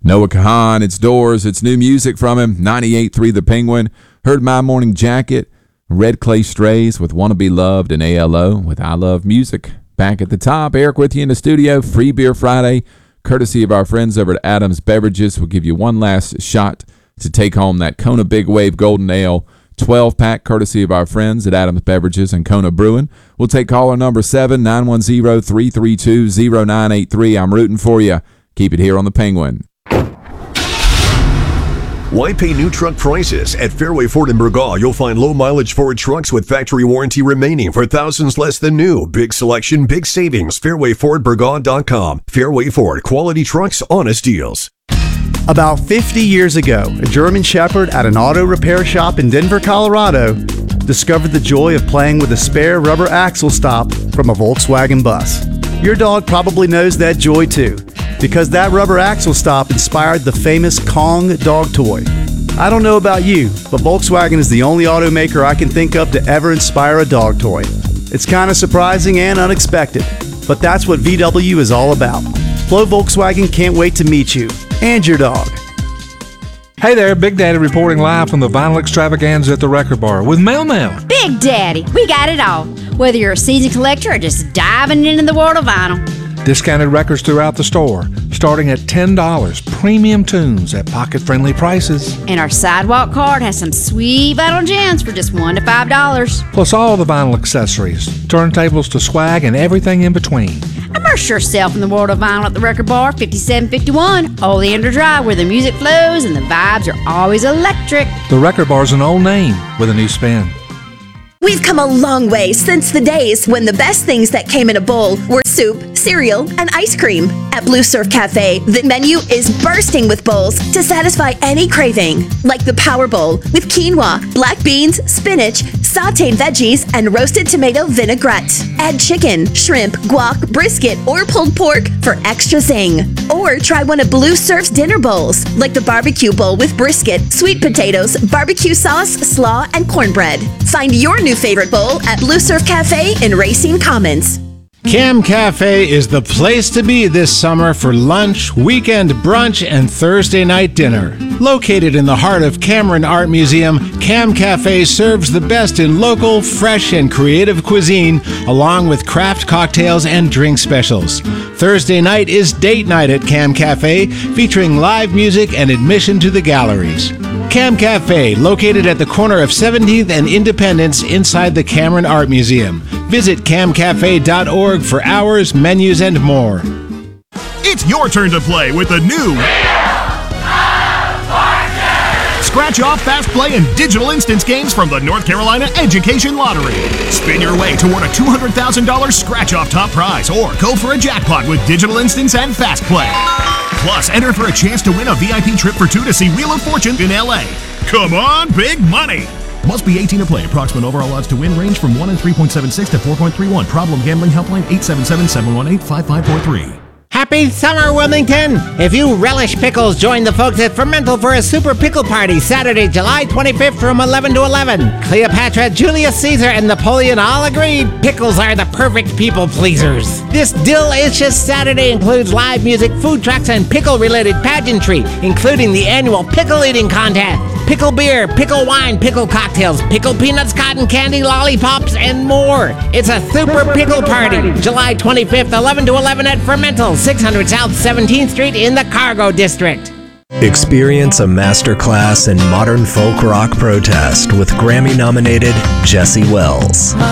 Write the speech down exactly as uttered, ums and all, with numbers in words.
Noah Kahan, it's Doors, it's new music from him, ninety-eight point three The Penguin. Heard My Morning Jacket, Red Clay Strays with Wanna Be Loved, and A L O with I Love Music. Back at the top, Eric with you in the studio. Free Beer Friday, courtesy of our friends over at Adams Beverages. We'll give you one last shot to take home that Kona Big Wave Golden Ale twelve-pack, courtesy of our friends at Adams Beverages and Kona Brewing. We'll take caller number seven nine one zero, three three two, zero nine eight three. I'm rooting for you. Keep it here on the Penguin. Why pay new truck prices? At Fairway Ford in Burgaw, you'll find low-mileage Ford trucks with factory warranty remaining for thousands less than new. Big selection, big savings. fairway ford burgaw dot com. Fairway Ford, quality trucks, honest deals. About fifty years ago, a German Shepherd at an auto repair shop in Denver, Colorado, discovered the joy of playing with a spare rubber axle stop from a Volkswagen bus. Your dog probably knows that joy too, because that rubber axle stop inspired the famous Kong dog toy. I don't know about you, but Volkswagen is the only automaker I can think of to ever inspire a dog toy. It's kind of surprising and unexpected, but that's what V W is all about. Flo Volkswagen can't wait to meet you and your dog. Hey there, Big Daddy reporting live from the Vinyl Extravaganza at the Record Bar with Mel Mel. Big Daddy, we got it all. Whether you're a season collector or just diving into the world of vinyl. Discounted records throughout the store, starting at ten dollars. Premium tunes at pocket-friendly prices. And our sidewalk card has some sweet vinyl gems for just one to five dollars. Plus all the vinyl accessories, turntables to swag, and everything in between. Immerse yourself in the world of vinyl at the Record Bar, fifty-seven fifty-one Oleander Drive, where the music flows and the vibes are always electric. The Record Bar's an old name with a new spin. We've come a long way since the days when the best things that came in a bowl were soup, cereal, and ice cream. At Blue Surf Cafe, the menu is bursting with bowls to satisfy any craving, like the Power Bowl with quinoa, black beans, spinach, sautéed veggies, and roasted tomato vinaigrette. Add chicken, shrimp, guac, brisket, or pulled pork for extra zing. Or try one of Blue Surf's dinner bowls, like the barbecue bowl with brisket, sweet potatoes, barbecue sauce, slaw, and cornbread. Find your new favorite bowl at Blue Surf Cafe in Racine Commons. Cam Cafe is the place to be this summer for lunch, weekend brunch, and Thursday night dinner. Located in the heart of Cameron Art Museum, Cam Cafe serves the best in local, fresh, and creative cuisine, along with craft cocktails and drink specials. Thursday night is date night at Cam Cafe, featuring live music and admission to the galleries. Cam Cafe, located at the corner of seventeenth and Independence inside the Cameron Art Museum. Visit cam cafe dot org for hours, menus, and more. It's your turn to play with the new Scratch Off, Fast Play, and Digital Instance games from the North Carolina Education Lottery. Spin your way toward a two hundred thousand dollars Scratch Off top prize, or go for a jackpot with Digital Instance and Fast Play. Plus, enter for a chance to win a V I P trip for two to see Wheel of Fortune in L A. Come on, big money! Must be eighteen to play. Approximate overall odds to win range from one in three point seven six to four point three one. Problem gambling helpline eight seven seven, seven one eight, five five four three. Happy summer, Wilmington! If you relish pickles, join the folks at Fermental for a super pickle party Saturday, July twenty-fifth from eleven to eleven. Cleopatra, Julius Caesar, and Napoleon all agreed pickles are the perfect people pleasers. This delicious Saturday includes live music, food trucks, and pickle-related pageantry, including the annual pickle eating contest. Pickle beer, pickle wine, pickle cocktails, pickle peanuts, cotton candy, lollipops, and more. It's a super pickle party, July twenty-fifth, eleven to eleven at Fermental, six hundred South seventeenth Street in the Cargo District. Experience a masterclass in modern folk rock protest with Grammy-nominated Jesse Wells.